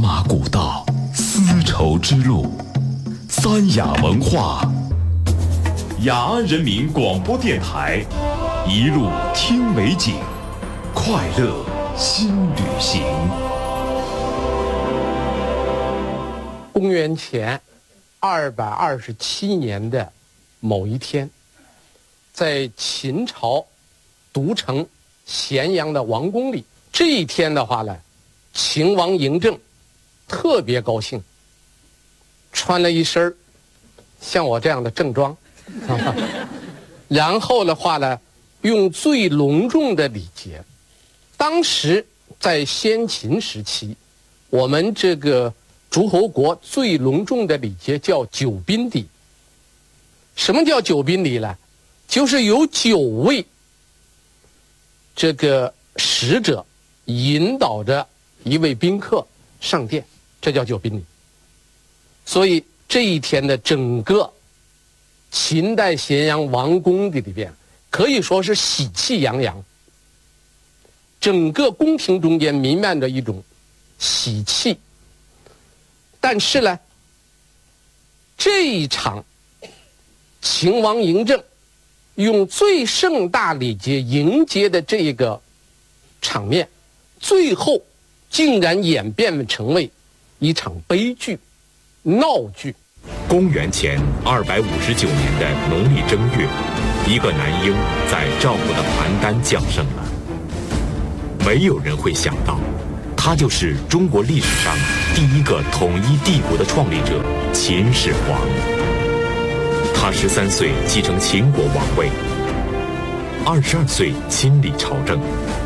马古道，丝绸之路，三雅文化，雅安人民广播电台，一路听美景，快乐新旅行。 公元前227年的某一天，在秦朝都城咸阳的王宫里，这一天的话呢，秦王嬴政特别高兴，穿了一身像我这样的正装，然后的话呢，用最隆重的礼节。当时在先秦时期，我们这个诸侯国最隆重的礼节叫九宾礼。什么叫九宾礼呢？就是有9位这个使者引导着一位宾客上殿，这叫九宾礼。所以这一天的整个秦代咸阳王宫的里边，可以说是喜气洋洋，整个宫廷中间弥漫着一种喜气。但是呢，这一场秦王嬴政用最盛大礼节迎接的这个场面，最后竟然演变成为一场悲剧、闹剧。 公元前259年的农历正月，一个男婴在赵国的邯郸降生了。没有人会想到，他就是中国历史上第一个统一帝国的创立者秦始皇。他13岁继承秦国王位，22岁亲理朝政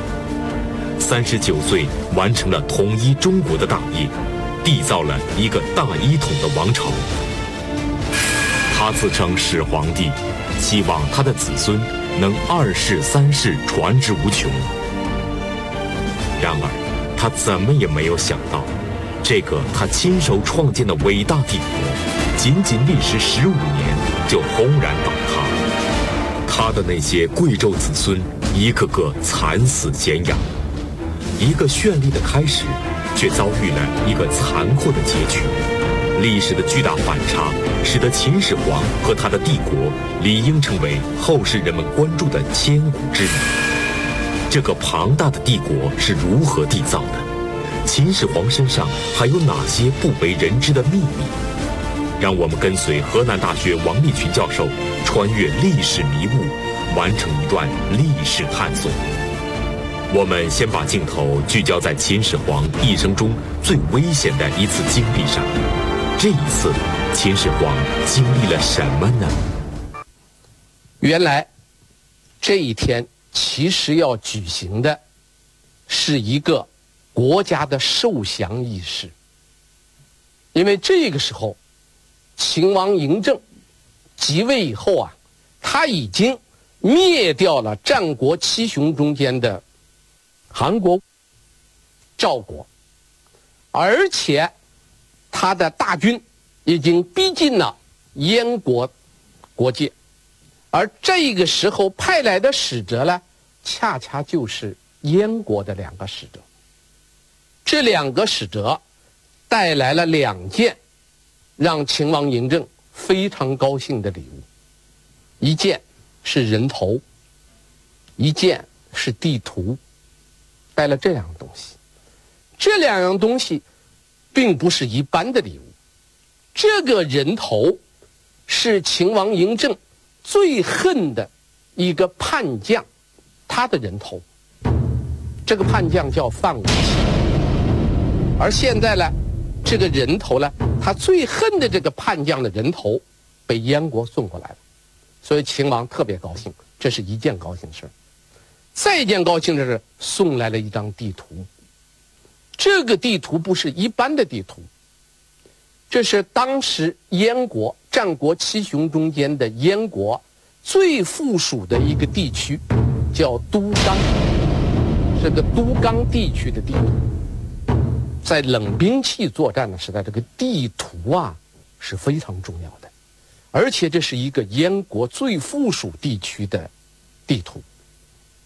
，39岁完成了统一中国的大业，缔造了一个大一统的王朝。他自称始皇帝，希望他的子孙能2世3世传之无穷。然而他怎么也没有想到，这个他亲手创建的伟大帝国仅仅历时15年就轰然倒塌，他的那些贵胄子孙一个个惨死咸阳。一个绚丽的开始，却遭遇了一个残酷的结局。历史的巨大反差，使得秦始皇和他的帝国理应成为后世人们关注的千古之谜。这个庞大的帝国是如何缔造的？秦始皇身上还有哪些不为人知的秘密？让我们跟随河南大学王立群教授穿越历史迷雾，完成一段历史探索。我们先把镜头聚焦在秦始皇一生中最危险的一次经历上。这一次，秦始皇经历了什么呢？ 原来，这一天其实要举行的是一个国家的受降仪式，因为这个时候，秦王嬴政即位以后啊，他已经灭掉了战国七雄中间的韩国、赵国，而且他的大军已经逼近了燕国国界，而这个时候派来的使者呢，恰恰就是燕国的2个使者。这2个使者带来了2件让秦王嬴政非常高兴的礼物，一件是人头，一件是地图，带了这2样东西。这2样东西并不是一般的礼物。这个人头是秦王嬴政最恨的一个叛将，他的人头。这个叛将叫范无忌，而现在呢，这个人头呢，他最恨的这个叛将的人头被燕国送过来了，所以秦王特别高兴，这是一件高兴事。再一件高兴的是送来了一张地图。这个地图不是一般的地图，这是当时燕国战国七雄中间的燕国最附属的一个地区，叫都纲，是个都纲地区的地图。在冷兵器作战的时代，这个地图啊是非常重要的，而且这是一个燕国最附属地区的地图。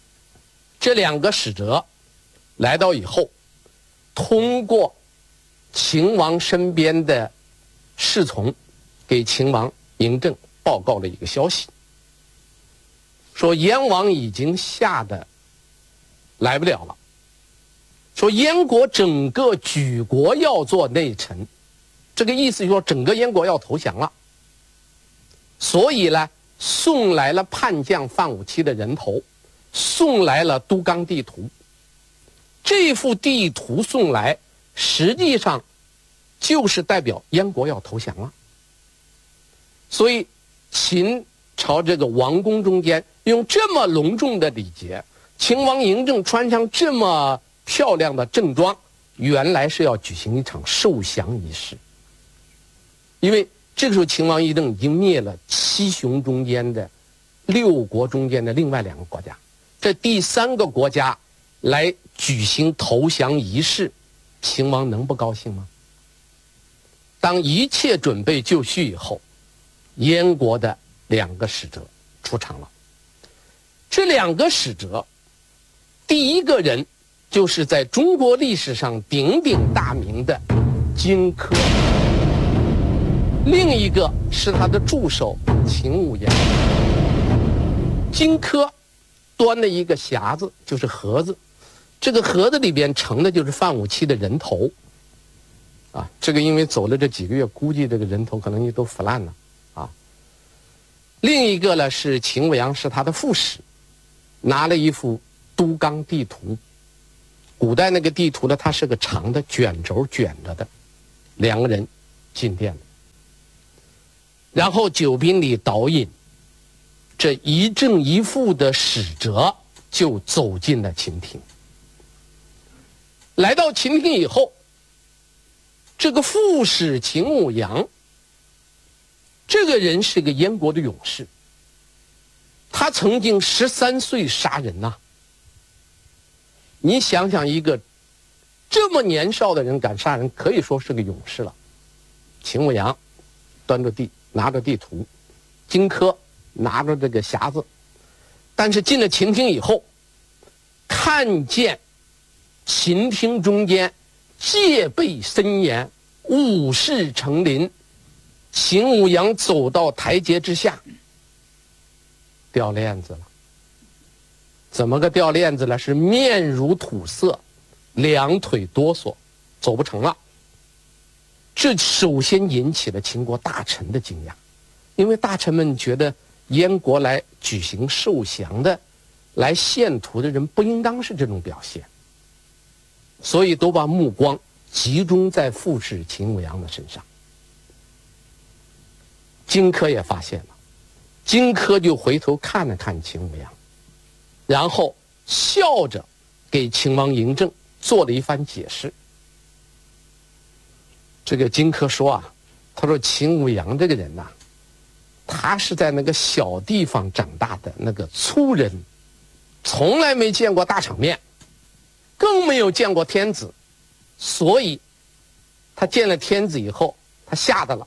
这2个使者来到以后，通过秦王身边的侍从给秦王嬴政报告了一个消息，说燕王已经吓得来不了了，说燕国整个举国要做内臣，这个意思就是说整个燕国要投降了，所以呢送来了叛将范武期的人头，送来了都纲地图。这幅地图送来，实际上就是代表燕国要投降了。所以秦朝这个王宫中间用这么隆重的礼节，秦王嬴政穿上这么漂亮的正装，原来是要举行一场受降仪式。因为这个时候秦王嬴政已经灭了7雄中间的6国中间的另外2个国家，这第3个国家来举行投降仪式，秦王能不高兴吗？当一切准备就绪以后，燕国的2个使者出场了。这2个使者，第一个人就是在中国历史上鼎鼎大名的荆轲，另一个是他的助手秦舞阳。荆轲端了一个匣子，就是盒子，这个盒子里边盛的就是范武期的人头啊，这个因为走了这几个月，估计这个人头可能也都腐烂了啊。另一个呢是秦舞阳，是他的副使，拿了一幅都纲地图。古代那个地图呢，它是个长的卷轴卷着的。2个人进殿了，然后酒宾里导引，这一正一负的使者就走进了秦庭。来到秦庭以后，这个副使秦舞阳，这个人是个燕国的勇士，他曾经13岁杀人呐。你想想，一个这么年少的人敢杀人，可以说是个勇士了。秦舞阳端着拿着地图，荆轲拿着这个匣子，但是进了秦庭以后，看见秦庭中间戒备森严，武士成林，秦舞阳走到台阶之下，掉链子了。怎么个掉链子了？是面如土色，2腿哆嗦，走不成了。这首先引起了秦国大臣的惊讶，因为大臣们觉得燕国来举行受降的、来献图的人不应当是这种表现，所以都把目光集中在副使秦舞阳的身上。荆轲也发现了，荆轲就回头看了看秦舞阳，然后笑着给秦王嬴政做了一番解释。这个荆轲说啊，他说秦舞阳这个人呐，他是在那个小地方长大的那个粗人，从来没见过大场面，更没有见过天子，所以他见了天子以后，他吓得了，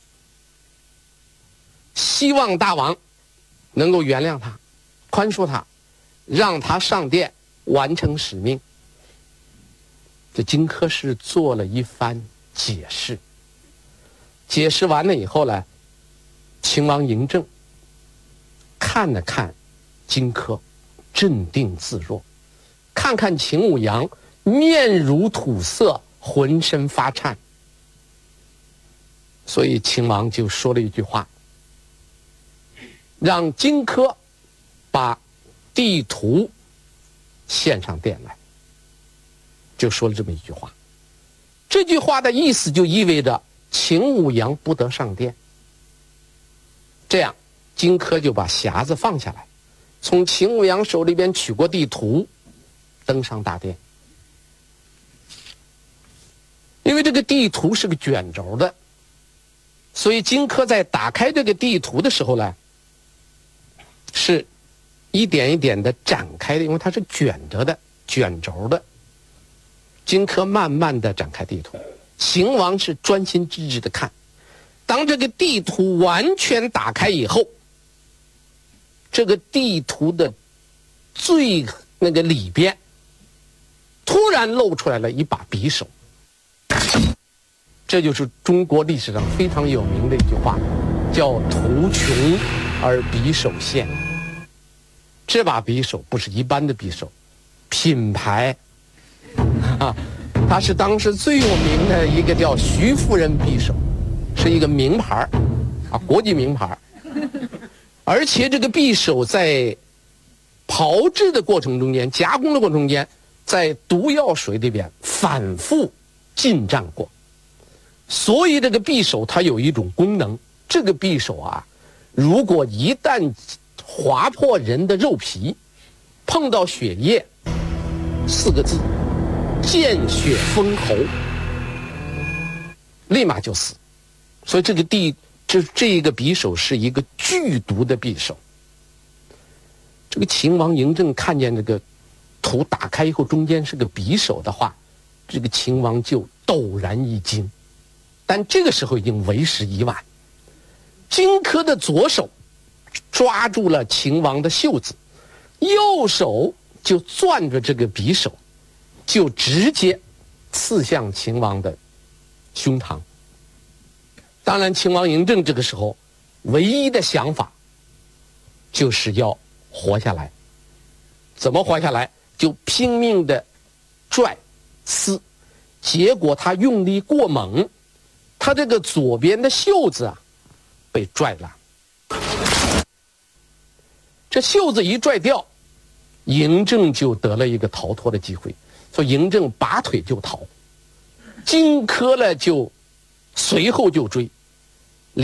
希望大王能够原谅他，宽恕他，让他上殿完成使命。这荆轲是做了一番解释，解释完了以后呢，秦王嬴政看了看荆轲，镇定自若，看看秦舞阳面如土色，浑身发颤，所以秦王就说了一句话，让荆轲把地图献上殿来，就说了这么一句话。这句话的意思就意味着秦舞阳不得上殿。这样荆轲就把匣子放下来，从秦舞阳手里边取过地图，登上大殿。因为这个地图是个卷轴的，所以荆轲在打开这个地图的时候呢，是一点一点的展开的，因为它是卷着的，卷轴的。荆轲慢慢的展开地图，秦王是专心致志的看。当这个地图完全打开以后，这个地图的最那个里边突然露出来了一把匕首。 这就是中国历史上非常有名的一句话，叫图穷而匕首现。这把匕首不是一般的匕首，品牌啊，它是当时最有名的一个叫徐夫人匕首，是一个名牌啊，国际名牌。而且这个匕首在炮制的过程中间、加工的过程中间，在毒药水里边反复浸染过。所以这个匕首它有一种功能，这个匕首啊，如果一旦划破人的肉皮，碰到血液，4个字，见血封喉，立马就死。所以这个这个匕首是一个剧毒的匕首。这个秦王嬴政看见这个图打开以后，中间是个匕首的话，这个秦王就陡然一惊。但这个时候已经为时已晚，荆轲的左手抓住了秦王的袖子，右手就攥着这个匕首，就直接刺向秦王的胸膛。当然，秦王嬴政这个时候唯一的想法就是要活下来。怎么活下来？就拼命的拽撕，结果他用力过猛，他这个左边的袖子啊被拽了。这袖子一拽掉，嬴政就得了一个逃脱的机会，所以嬴政拔腿就逃，荆轲呢就随后就追。